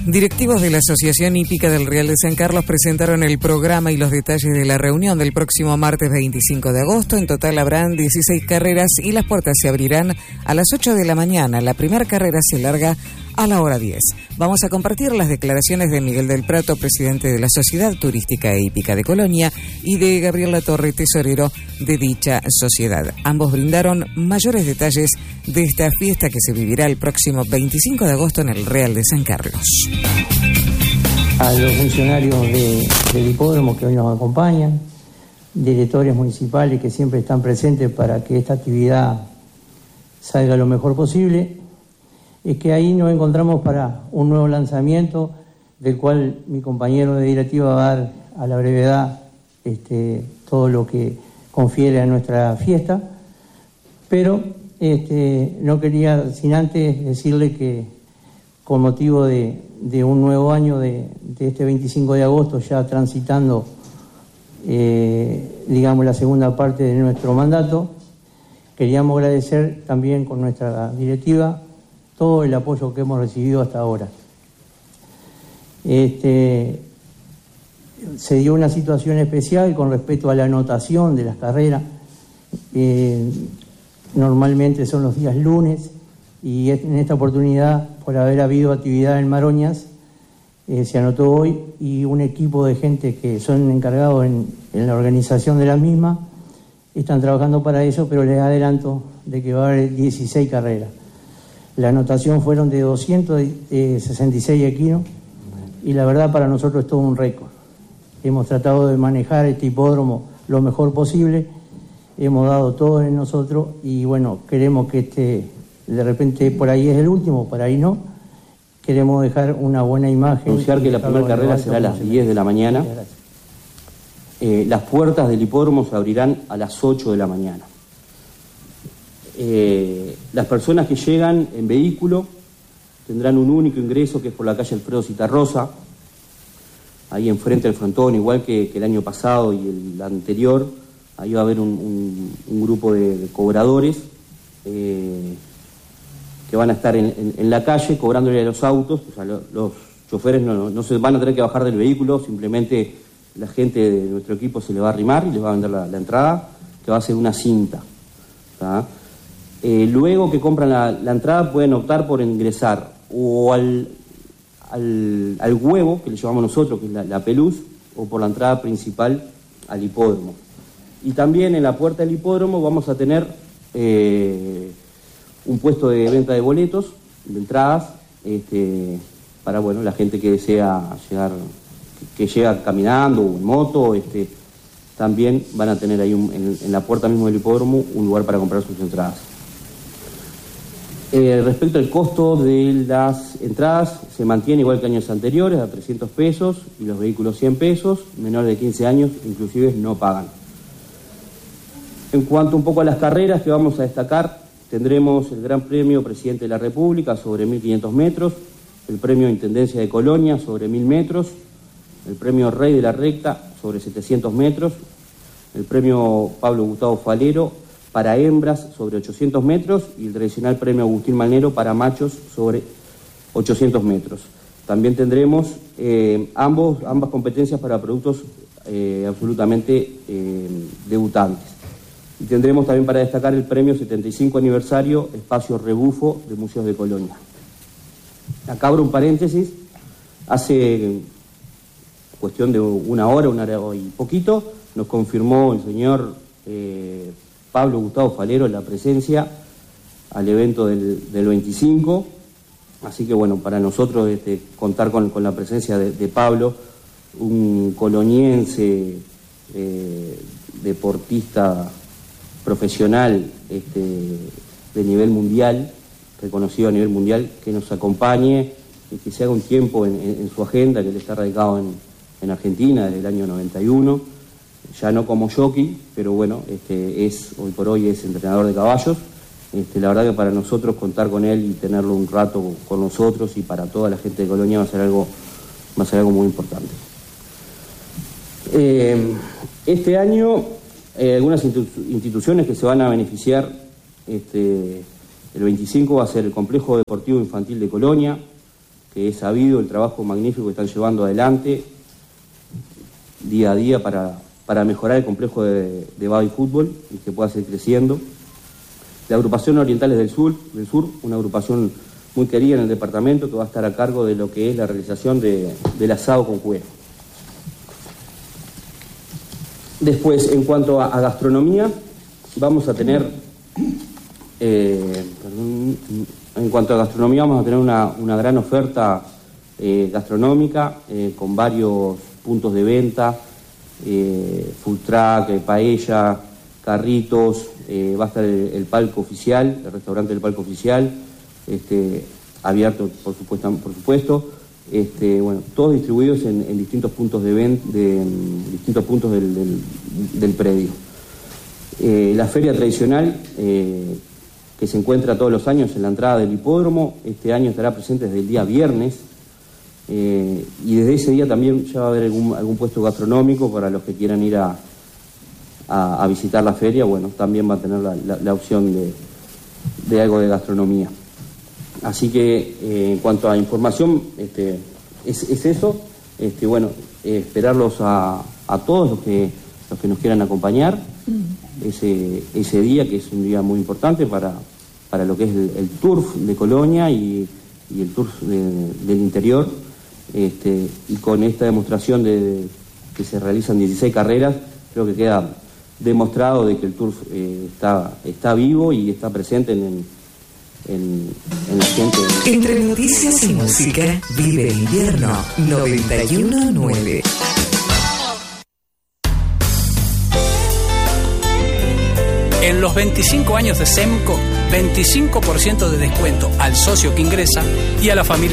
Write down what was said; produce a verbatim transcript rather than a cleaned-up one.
Directivos de la Asociación Hípica del Real de San Carlos presentaron el programa y los detalles de la reunión del próximo martes veinticinco de agosto. En total habrán dieciséis carreras y las puertas se abrirán a las ocho de la mañana. La primera carrera se larga a la hora diez. Vamos a compartir las declaraciones de Miguel del Prato, presidente de la Sociedad Turística e Hípica de Colonia, y de Gabriel Latorre, tesorero de dicha sociedad. Ambos brindaron mayores detalles de esta fiesta que se vivirá el próximo veinticinco de agosto en el Real de San Carlos. A los funcionarios de, del hipódromo que hoy nos acompañan, directores municipales que siempre están presentes para que esta actividad salga lo mejor posible, es que ahí nos encontramos para un nuevo lanzamiento, del cual mi compañero de directiva va a dar a la brevedad este, todo lo que confiere a nuestra fiesta, pero este, no quería sin antes decirle que con motivo de, de un nuevo año de, de este veinticinco de agosto, ya transitando eh, digamos la segunda parte de nuestro mandato, queríamos agradecer también con nuestra directiva todo el apoyo que hemos recibido hasta ahora. Este, se dio una situación especial con respecto a la anotación de las carreras. Eh, normalmente son los días lunes y en esta oportunidad, por haber habido actividad en Maroñas, eh, se anotó hoy, y un equipo de gente que son encargados en, en la organización de la misma están trabajando para eso, pero les adelanto de que va a haber dieciséis carreras. La anotación fueron de doscientos sesenta y seis equinos y la verdad para nosotros es todo un récord. Hemos tratado de manejar este hipódromo lo mejor posible, hemos dado todo en nosotros y bueno, queremos que este, de repente por ahí es el último, por ahí no, queremos dejar una buena imagen. Anunciar que la primera carrera será a las diez de la mañana, eh, las puertas del hipódromo se abrirán a las ocho de la mañana. Eh, las personas que llegan en vehículo tendrán un único ingreso, que es por la calle Alfredo Citarrosa, ahí enfrente del frontón, igual que, que el año pasado y el anterior. Ahí va a haber un, un, un grupo de, de cobradores eh, que van a estar en, en, en la calle cobrándole a los autos. O sea, lo, los choferes no, no, no se van a tener que bajar del vehículo, simplemente la gente de nuestro equipo se le va a arrimar y les va a vender la, la entrada, que va a ser una cinta, ¿tá? Eh, luego que compran la, la entrada pueden optar por ingresar o al, al, al huevo, que le llamamos nosotros, que es la, la peluz, o por la entrada principal al hipódromo. Y también en la puerta del hipódromo vamos a tener eh, un puesto de venta de boletos, de entradas, este, para bueno, la gente que desea llegar, que, que llega caminando o en moto, este, también van a tener ahí un, en, en la puerta mismo del hipódromo un lugar para comprar sus entradas. Eh, respecto al costo de las entradas, se mantiene igual que años anteriores, a trescientos pesos, y los vehículos cien pesos, menores de quince años inclusive no pagan. En cuanto un poco a las carreras que vamos a destacar, tendremos el Gran Premio Presidente de la República sobre mil quinientos metros, el Premio Intendencia de Colonia sobre mil metros, el Premio Rey de la Recta sobre setecientos metros, el Premio Pablo Gustavo Falero para hembras sobre ochocientos metros y el tradicional Premio Agustín Malnero para machos sobre ochocientos metros. También tendremos eh, ambos, ambas competencias para productos eh, absolutamente eh, debutantes. Y tendremos también para destacar el Premio setenta y cinco Aniversario Espacio Rebufo de Museos de Colonia. Acá abro un paréntesis. Hace cuestión de una hora, una hora y poquito, nos confirmó el señor eh, Pablo Gustavo Falero la presencia al evento del, del veinticinco, así que bueno, para nosotros este, contar con, con la presencia de, de Pablo, un coloniense, eh, deportista profesional este, de nivel mundial, reconocido a nivel mundial, que nos acompañe y que se haga un tiempo en, en, en su agenda, que él está radicado en, en Argentina desde el año noventa y uno, ya no como jockey, pero bueno, este, es, hoy por hoy es entrenador de caballos. Este, la verdad que para nosotros contar con él y tenerlo un rato con nosotros y para toda la gente de Colonia va a ser algo, va a ser algo muy importante. Eh, este año eh, algunas institu- instituciones que se van a beneficiar este, el veinticinco va a ser el Complejo Deportivo Infantil de Colonia, que es sabido el trabajo magnífico que están llevando adelante día a día para, para mejorar el complejo de, de Baby Fútbol y que pueda seguir creciendo. La agrupación Orientales del Sur, del Sur, una agrupación muy querida en el departamento que va a estar a cargo de lo que es la realización de, del asado con cuero. Después, en cuanto a, a gastronomía, vamos a tener, eh, perdón, en cuanto a gastronomía vamos a tener una, una gran oferta eh, gastronómica eh, con varios puntos de venta, eh, food truck, eh, paella, carritos, eh, va a estar el, el palco oficial, el restaurante del palco oficial, este, abierto por supuesto, por supuesto este, bueno, todos distribuidos en, en distintos puntos de venta, de, en distintos puntos del, del, del predio. Eh, la feria tradicional eh, que se encuentra todos los años en la entrada del hipódromo, este año estará presente desde el día viernes. Eh, y desde ese día también ya va a haber algún, algún puesto gastronómico para los que quieran ir a, a, a visitar la feria. Bueno, también va a tener la, la, la opción de, de algo de gastronomía. Así que eh, en cuanto a información, este, es, es eso. Este, bueno, eh, esperarlos a, a todos los que, los que nos quieran acompañar ese, ese día, que es un día muy importante para, para lo que es el, el Turf de Colonia y, y el Turf de, del interior. Este, y con esta demostración de que se realizan dieciséis carreras, creo que queda demostrado de que el Turf eh, está, está vivo y está presente en, en, en, en la gente. Entre noticias y música, vive el invierno noventa y uno punto nueve. En los veinticinco años de SEMCO, veinticinco por ciento de descuento al socio que ingresa y a la familia